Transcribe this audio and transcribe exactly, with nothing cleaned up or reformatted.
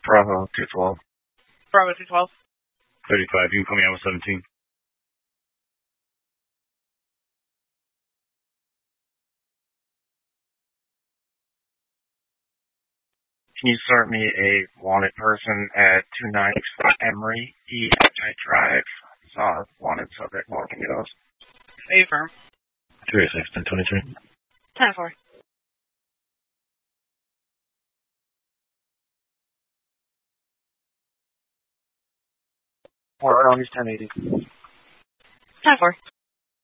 Bravo, two twelve. Bravo, two twelve. thirty-five, you can call me out with seventeen. Can you start me a wanted person at two ninety-four Emery, E H I Drive? Saw wanted subject walking those. Are you firm? three oh six, ten twenty-three. ten four. Or at least ten eighty. ten four.